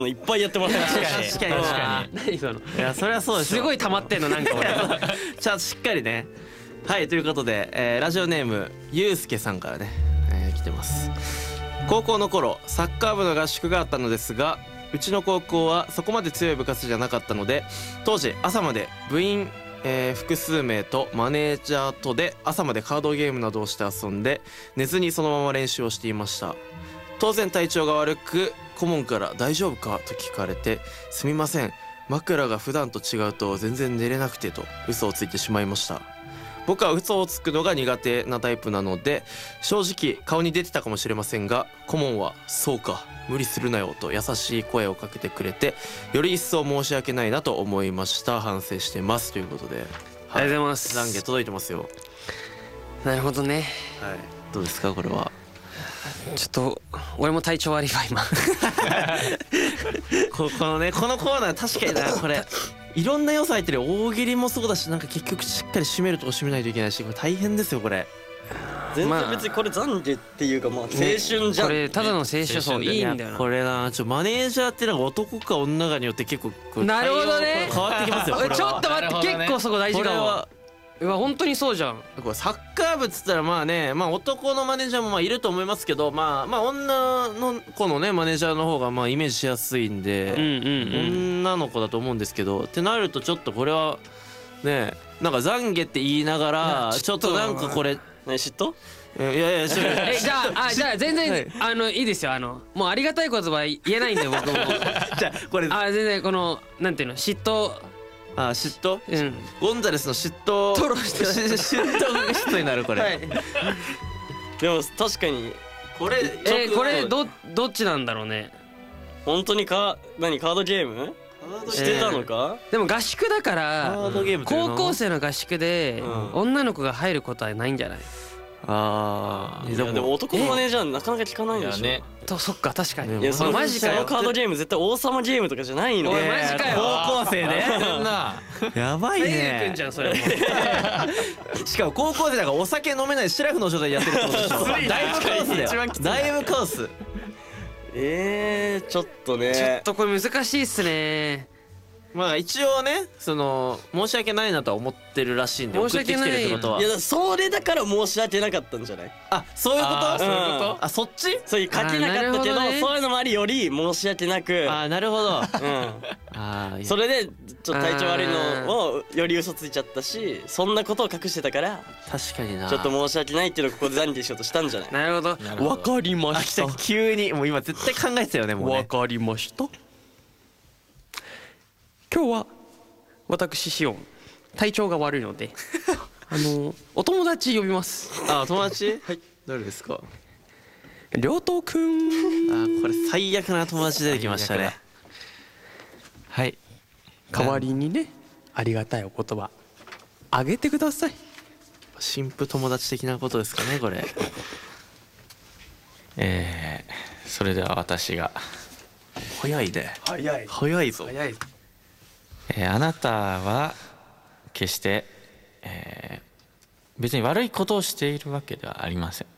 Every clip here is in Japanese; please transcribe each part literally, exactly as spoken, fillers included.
いっぱいやってもらいました。 確かに確かに。何その、いやそれはそうです。すごい溜まってんのなんか俺。 ちゃんとしっかりね。はい、ということで、えー、ラジオネームゆうすけさんからね、えー、来てます。高校の頃サッカー部の合宿があったのですが、うちの高校はそこまで強い部活じゃなかったので、当時朝まで部員、えー、複数名とマネージャーとで朝までカードゲームなどをして遊んで、寝ずにそのまま練習をしていました。当然体調が悪く、顧問から大丈夫かと聞かれて、すみません、枕が普段と違うと全然寝れなくてと嘘をついてしまいました。僕は嘘をつくのが苦手なタイプなので、正直顔に出てたかもしれませんが、顧問はそうか無理するなよと優しい声をかけてくれて、より一層申し訳ないなと思いました。反省してますということで、はい、 ありがとうございます。 懺悔届いてますよ。 なるほどね。 はい、どうですかこれは。 ちょっと俺も体調悪いわ今。 ここのね、このコーナー確かにな、これいろんな要素入ってる。大喜利もそうだし、なんか結局しっかり締めるとこ締めないといけないし、これ大変ですよこれ。 全然別にこれ懺悔っていうか、まあ青春じゃん、ね、 これただの青春そういいんだよな。 これな、ちょマネージャーってなんか男か女かによって結構なるほどね、 変わってきますよ。 ちょっと待って、ね、結構そこ大事かも。うわ本当にそうじゃん。 これサッカー部っつったらまあね、まあ男のマネージャーもまあいると思いますけど、まあまあ女の子のねマネージャーの方がまあイメージしやすいんで、 うんうんうん、 女の子だと思うんですけど、ってなるとちょっとこれはね、なんか懺悔って言いながらちょっとなんかこれね、嫉妬？ いやいやえじゃああじゃあ全然、はい、あのいいですよ。あのもうありがたい言葉言えないんで僕も。 じゃあこれあ全然このなんていうの嫉妬。 あ嫉妬、 うん、 ゴンザレスの嫉妬トロして嫉妬嫉妬になるこれ、はい、 でも確かにこれえー、これどどっちなんだろうね。 本当にか何カードゲームしてたのか、 えー、でも合宿だから高校生の合宿で、うん、女の子が入ることはないんじゃない？ ああ、いやでも男のマネージャーなかなか聞かないでしょね。 とそっか確かに。 いやそのマジかよ。カードゲーム絶対王様ゲームとかじゃないの。 おいマジかよ。 高校生でやばいね。 くんじゃんそれも。 しかも高校生だからお酒飲めないシラフの状態でやってるってことでしょ。だいぶカオスだよ。だいぶカオス。 えーちょっとね。 ちょっとこれ難しいっすね。 まあ一応ね、その申し訳ないなとは思ってるらしいんで、送ってきてるってことは。 いやそれだから申し訳なかったんじゃない？ あ、そういうこと？そういうこと？あ、そっち？ そういう書けなかったけど、そういうのもありより申し訳なく。 あ、なるほど。うん。 あ、それでちょっと体調悪いのをより嘘ついちゃったし、そんなことを隠してたから。 確かにな。 ちょっと申し訳ないっていうのをここで懺悔しようとしたんじゃない？ なるほど。わかりました。 急にもう今絶対考えてたよねもうね。 わかりました。今日は。私シオン体調が悪いのであのお友達呼びます。 あ、友達？はい。誰ですか？ 亮斗くん。 あ、これ最悪な友達出てきましたね。 はい。代わりにね、ありがたいお言葉あげてください。 新婦友達的なことですかねこれ。 えー、それでは私が。 早いね。 早い。 早いぞ。 早い。 えー、あなたは決して、えー、別に悪いことをしているわけではありません。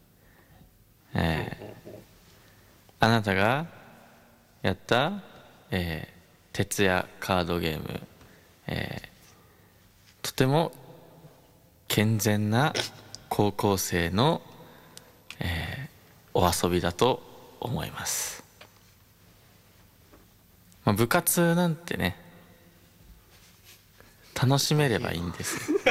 えー、あなたがやった、えー、徹夜カードゲーム、えー、とても健全な高校生の、えー、お遊びだと思います。まあ、部活なんてね楽しめればいいんですよ。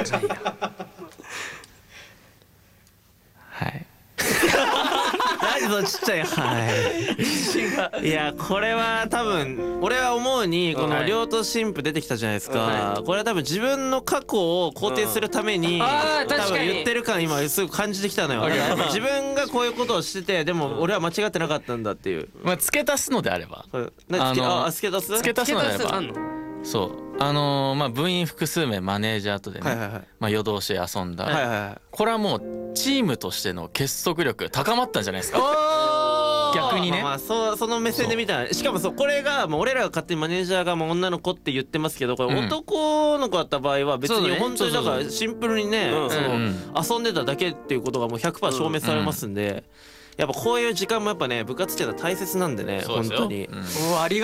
はい。 何そのちっちゃいはい。いやこれは多分俺は思うにこの亮斗新婦出てきたじゃないですか。これは多分自分の過去を肯定するために多分言ってる感今すぐ感じてきたのよ。自分がこういうことをしててでも俺は間違ってなかったんだっていう。 まあ付け足すのであれば。 あの付け足す？ 付け足すのであれば。そうあのー、まあ部員複数名マネージャーとでね、はいはいはい、まあ夜通しで遊んだ、はいはいはい、これはもうチームとしての結束力高まったんじゃないですか。逆にね、 まあ、まあそ, その目線で見たらしかもそうこれが、まあ、俺らが勝手にマネージャーがまあ女の子って言ってますけどこれ男の子だった場合は別に本当にだからシンプルにね遊んでただけっていうことがもう ひゃくパーセント 証明されますんで。 やっぱこういう時間もやっぱね部活っていうのは大切なんでねそうですよ本当に。 うんうわあり